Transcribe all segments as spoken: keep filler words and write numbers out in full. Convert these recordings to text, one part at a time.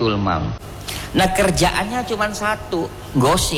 Baitul Mal. Nah kerjaannya cuma satu, gosip.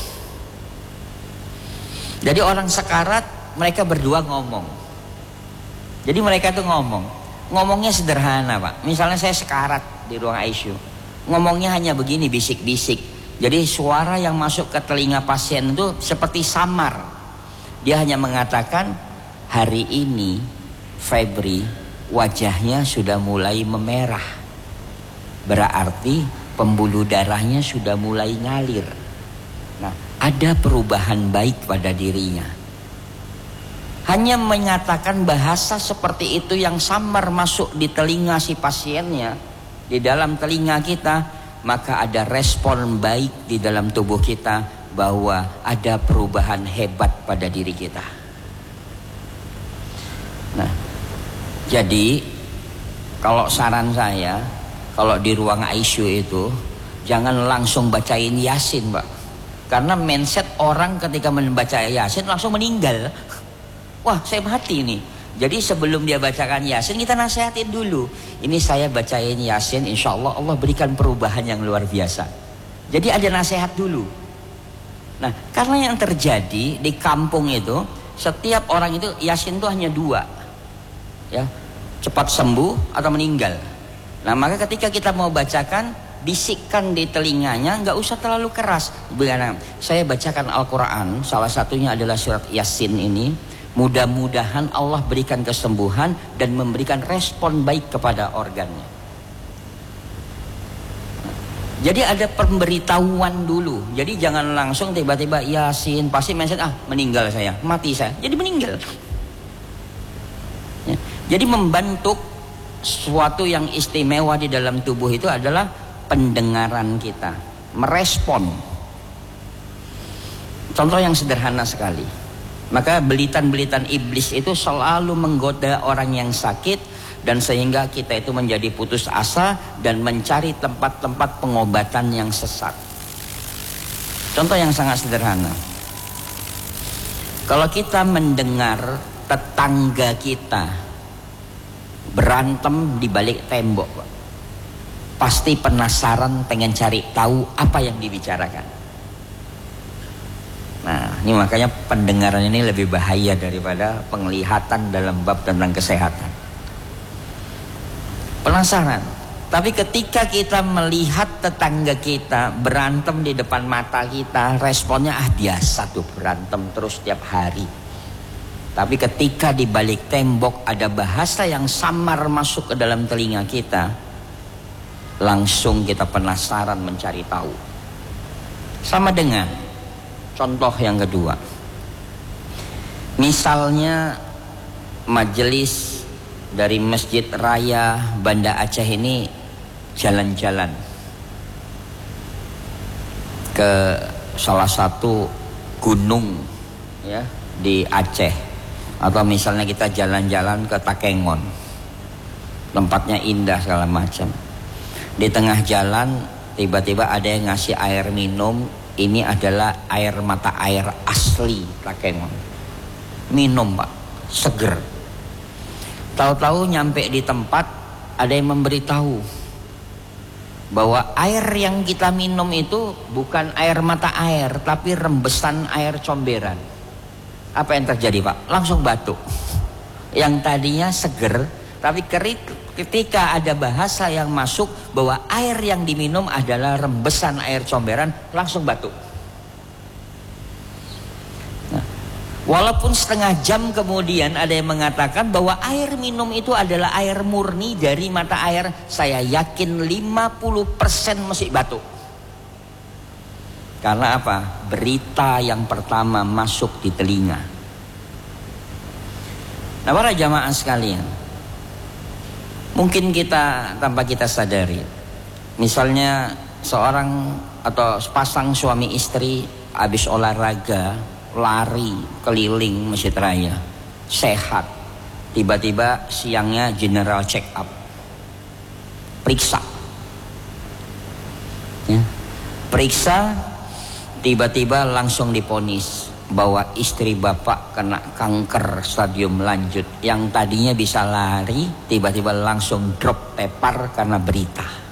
Jadi orang sekarat mereka berdua ngomong. Jadi mereka tuh ngomong, ngomongnya sederhana Pak. Misalnya saya sekarat di ruang I C U, ngomongnya hanya begini, bisik-bisik. Jadi suara yang masuk ke telinga pasien itu seperti samar. Dia hanya mengatakan, hari ini Febri wajahnya sudah mulai memerah, berarti pembuluh darahnya sudah mulai ngalir. Nah, ada perubahan baik pada dirinya. Hanya menyatakan bahasa seperti itu yang samar masuk di telinga si pasiennya, di dalam telinga kita, maka ada respon baik di dalam tubuh kita bahwa ada perubahan hebat pada diri kita. Nah, jadi kalau saran saya, kalau di ruang I C U itu jangan langsung bacain Yasin, Pak. Karena mindset orang ketika membaca Yasin langsung meninggal. Wah, saya mati nih. Jadi sebelum dia bacakan Yasin, kita nasihatin dulu. Ini saya bacain Yasin, insya Allah Allah berikan perubahan yang luar biasa. Jadi ada nasihat dulu. Nah, karena yang terjadi di kampung itu, setiap orang itu Yasin itu hanya dua, ya, cepat sembuh atau meninggal. Nah, maka ketika kita mau bacakan, bisikkan di telinganya, nggak usah terlalu keras. Bagaimana? Saya bacakan Al-Quran, salah satunya adalah surat Yasin ini. Mudah-mudahan Allah berikan kesembuhan dan memberikan respon baik kepada organnya. Jadi ada pemberitahuan dulu. Jadi jangan langsung tiba-tiba Yasin, pasti mindset, ah meninggal saya, mati saya. Jadi meninggal. Ya. Jadi membentuk sesuatu yang istimewa di dalam tubuh itu adalah pendengaran kita, merespon. Contoh yang sederhana sekali. Maka belitan-belitan iblis itu selalu menggoda orang yang sakit, dan sehingga kita itu menjadi putus asa dan mencari tempat-tempat pengobatan yang sesat. Contoh yang sangat sederhana. Kalau kita mendengar tetangga kita berantem di balik tembok, pasti penasaran, pengen cari tahu apa yang dibicarakan. Nah, ini makanya pendengaran ini lebih bahaya daripada penglihatan dalam bab tentang kesehatan. Penasaran. Tapi ketika kita melihat tetangga kita berantem di depan mata kita, responnya ah biasa tuh berantem terus setiap hari. Tapi ketika di balik tembok ada bahasa yang samar masuk ke dalam telinga kita, langsung kita penasaran mencari tahu. Sama dengan contoh yang kedua, misalnya majelis dari Masjid Raya Banda Aceh ini jalan-jalan ke salah satu gunung, ya, di Aceh, atau misalnya kita jalan-jalan ke Takengon, tempatnya indah segala macam. Di tengah jalan tiba-tiba ada yang ngasih air minum. Ini adalah air mata air asli Takengon. Minum Pak, seger. Tahu-tahu nyampe di tempat ada yang memberitahu bahwa air yang kita minum itu bukan air mata air, tapi rembesan air comberan. Apa yang terjadi Pak? Langsung batuk. Yang tadinya seger, tapi ketika ada bahasa yang masuk bahwa air yang diminum adalah rembesan air comberan, langsung batuk. Nah, walaupun setengah jam kemudian ada yang mengatakan bahwa air minum itu adalah air murni dari mata air, saya yakin lima puluh persen masih batuk. Karena apa? Berita yang pertama masuk di telinga. Nah, para jamaah sekalian, mungkin kita tanpa kita sadari, misalnya seorang atau sepasang suami istri habis olahraga, lari keliling Masjid Raya, sehat, tiba-tiba siangnya general check up, periksa, ya. periksa, tiba-tiba langsung diponis bahwa istri bapak kena kanker stadium lanjut. Yang tadinya bisa lari, tiba-tiba langsung drop tepar karena berita.